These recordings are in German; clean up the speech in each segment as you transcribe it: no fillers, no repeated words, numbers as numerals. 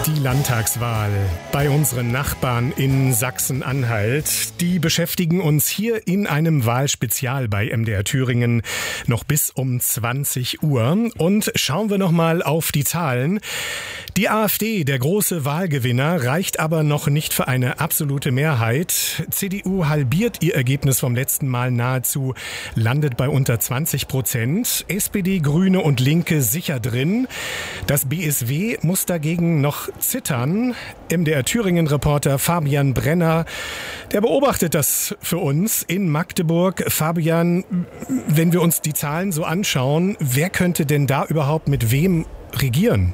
Die Landtagswahl bei unseren Nachbarn in Sachsen-Anhalt, die beschäftigen uns hier in einem Wahlspezial bei MDR Thüringen noch bis um 20 Uhr. Und schauen wir noch mal auf die Zahlen. Die AfD, der große Wahlgewinner, reicht aber noch nicht für eine absolute Mehrheit. CDU halbiert ihr Ergebnis vom letzten Mal nahezu, landet bei unter 20%. SPD, Grüne und Linke sicher drin. Das BSW muss dagegen noch zittern. MDR Thüringen-Reporter Fabian Brenner, der beobachtet das für uns in Magdeburg. Fabian, wenn wir uns die Zahlen so anschauen, wer könnte denn da überhaupt mit wem regieren?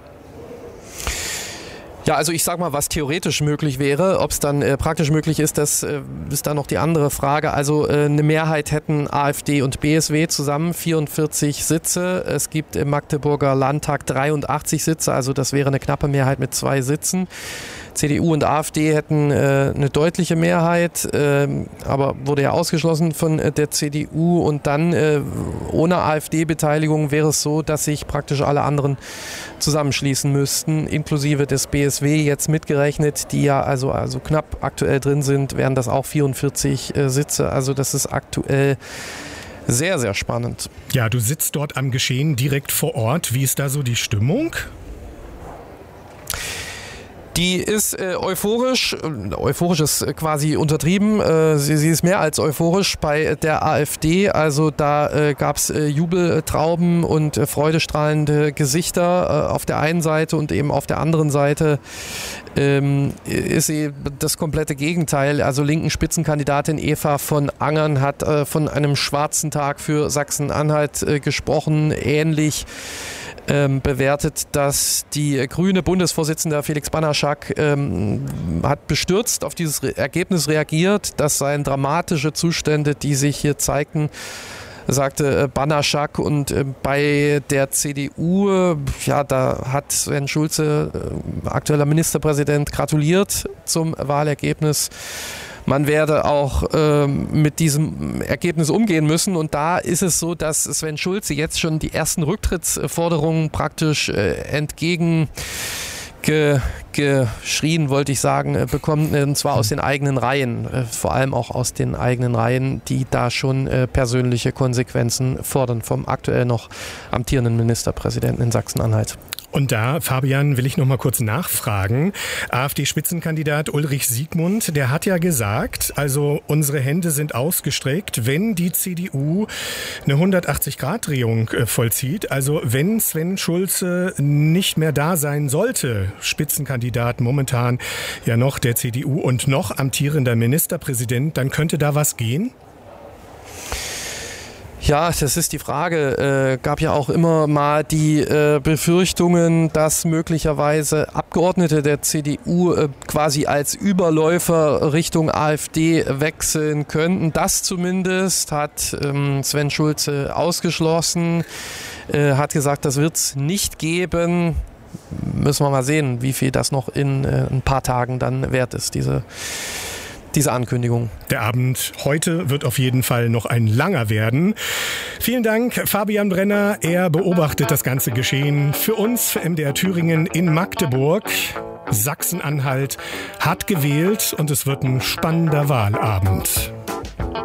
Ja, also ich sag mal, was theoretisch möglich wäre. Ob es dann praktisch möglich ist, das ist dann noch die andere Frage. Also eine Mehrheit hätten AfD und BSW zusammen 44 Sitze. Es gibt im Magdeburger Landtag 83 Sitze, also das wäre eine knappe Mehrheit mit 2 Sitzen. CDU und AfD hätten eine deutliche Mehrheit, aber wurde ja ausgeschlossen von der CDU. Und dann ohne AfD-Beteiligung wäre es so, dass sich praktisch alle anderen zusammenschließen müssten, inklusive des BSW jetzt mitgerechnet, die ja also knapp aktuell drin sind, wären das auch 44 Sitze. Also das ist aktuell sehr, sehr spannend. Ja, du sitzt dort am Geschehen direkt vor Ort. Wie ist da so die Stimmung? Die ist euphorisch. Euphorisch ist quasi untertrieben. Sie ist mehr als euphorisch bei der AfD. Also da gab es Jubeltrauben und freudestrahlende Gesichter auf der einen Seite und eben auf der anderen Seite ist sie das komplette Gegenteil. Also linken Spitzenkandidatin Eva von Angern hat von einem schwarzen Tag für Sachsen-Anhalt gesprochen. Ähnlich bewertet, dass die grüne Bundesvorsitzende Felix Banaschak hat bestürzt auf dieses Ergebnis reagiert. Das seien dramatische Zustände, die sich hier zeigten, sagte Banaschak. Und bei der CDU, ja, da hat Sven Schulze, aktueller Ministerpräsident, gratuliert zum Wahlergebnis. Man werde auch mit diesem Ergebnis umgehen müssen. Und da ist es so, dass Sven Schulze jetzt schon die ersten Rücktrittsforderungen praktisch entgegengeschrien, wollte ich sagen, bekommt, und zwar aus den eigenen Reihen, vor allem auch aus den eigenen Reihen, die da schon persönliche Konsequenzen fordern vom aktuell noch amtierenden Ministerpräsidenten in Sachsen-Anhalt. Und da, Fabian, will ich noch mal kurz nachfragen. AfD-Spitzenkandidat Ulrich Siegmund, der hat ja gesagt, also unsere Hände sind ausgestreckt, wenn die CDU eine 180-Grad-Drehung vollzieht. Also wenn Sven Schulze nicht mehr da sein sollte, Spitzenkandidat momentan ja noch der CDU und noch amtierender Ministerpräsident, dann könnte da was gehen? Ja, das ist die Frage. Gab ja auch immer mal die Befürchtungen, dass möglicherweise Abgeordnete der CDU quasi als Überläufer Richtung AfD wechseln könnten. Das zumindest hat Sven Schulze ausgeschlossen, hat gesagt, das wird es nicht geben. Müssen wir mal sehen, wie viel das noch in ein paar Tagen dann wert ist, diese Ankündigung. Der Abend heute wird auf jeden Fall noch ein langer werden. Vielen Dank, Fabian Brenner. Er beobachtet das ganze Geschehen für uns, für MDR Thüringen in Magdeburg. Sachsen-Anhalt hat gewählt und es wird ein spannender Wahlabend.